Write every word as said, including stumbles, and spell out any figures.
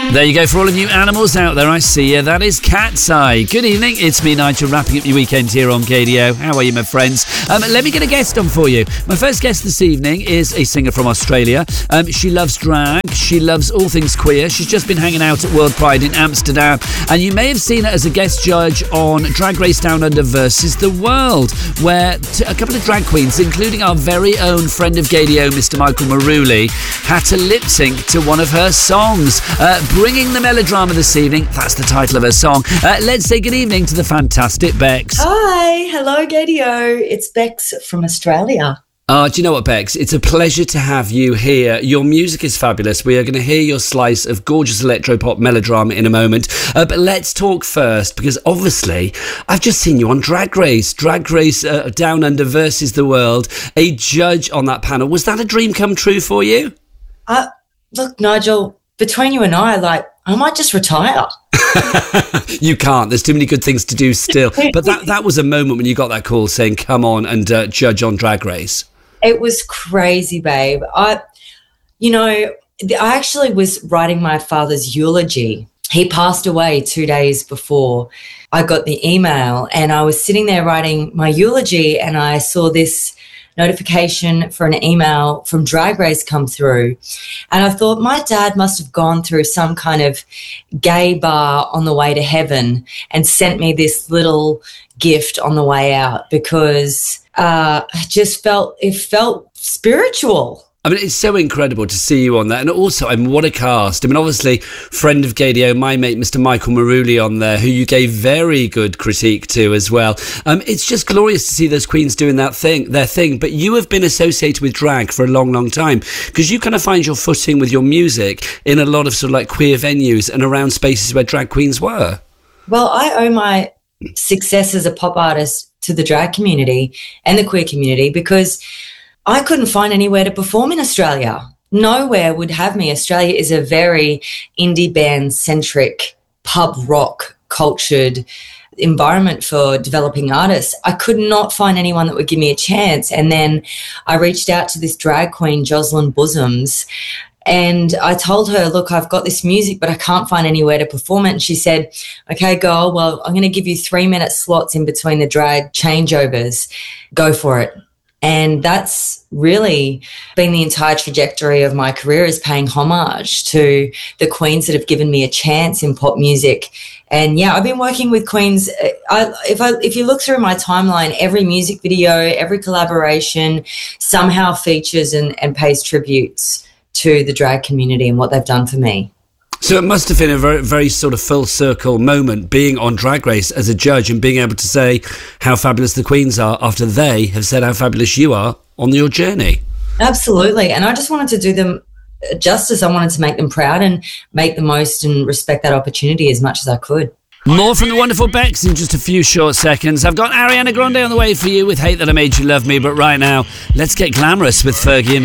There you go for all of you animals out there. I see you. That is Cat's Eye. Good evening. It's me, Nigel, wrapping up your weekend here on K D O. How are you, my friends? Um, let me get a guest on for you. My first guest this evening is a singer from Australia. Um, she loves drag. She loves all things queer. She's just been hanging out at World Pride in Amsterdam. And you may have seen her as a guest judge on Drag Race Down Under versus the World, where t- a couple of drag queens, including our very own friend of K D O, Mister Michael Maruli, had to lip sync to one of her songs. Uh, Bringing the melodrama this evening. That's the title of her song. Uh, let's say good evening to the fantastic Bex. Hi, hello, K D O. It's Bex from Australia. Oh, do you know what, Bex? It's a pleasure to have you here. Your music is fabulous. We are going to hear your slice of gorgeous electropop melodrama in a moment. Uh, but let's talk first, because obviously I've just seen you on Drag Race. Drag Race uh, Down Under versus the World. A judge on that panel. Was that a dream come true for you? Uh, look, Nigel, between you and I, like, I might just retire. You can't. There's too many good things to do still. But that, that was a moment when you got that call saying, come on and uh, judge on Drag Race. It was crazy, babe. I, you know, I actually was writing my father's eulogy. He passed away two days before I got the email, and I was sitting there writing my eulogy, and I saw this notification for an email from Drag Race come through. And I thought my dad must have gone through some kind of gay bar on the way to heaven and sent me this little gift on the way out, because uh, I just felt, it felt spiritual. I mean, it's so incredible to see you on that. And also, I mean, what a cast. I mean, obviously, friend of K D O, my mate, Mister Michael Maruli on there, who you gave very good critique to as well. Um, it's just glorious to see those queens doing that thing, their thing. But you have been associated with drag for a long, long time, because you kind of find your footing with your music in a lot of sort of like queer venues and around spaces where drag queens were. Well, I owe my success as a pop artist to the drag community and the queer community, because I couldn't find anywhere to perform in Australia. Nowhere would have me. Australia is a very indie band-centric, pub rock cultured environment for developing artists. I could not find anyone that would give me a chance. And then I reached out to this drag queen, Jocelyn Bosoms, and I told her, look, I've got this music, but I can't find anywhere to perform it. And she said, okay, girl, well, I'm going to give you three minute slots in between the drag changeovers. Go for it. And that's really been the entire trajectory of my career, is paying homage to the queens that have given me a chance in pop music. And yeah, I've been working with queens. I, if I, if you look through my timeline, every music video, every collaboration somehow features and, and pays tributes to the drag community and what they've done for me. So it must have been a very, very sort of full circle moment being on Drag Race as a judge and being able to say how fabulous the queens are after they have said how fabulous you are on your journey. Absolutely. And I just wanted to do them justice. I wanted to make them proud and make the most and respect that opportunity as much as I could. More from the wonderful Bex in just a few short seconds. I've got Ariana Grande on the way for you with Hate That I Made You Love Me, but right now, let's get glamorous with Fergie and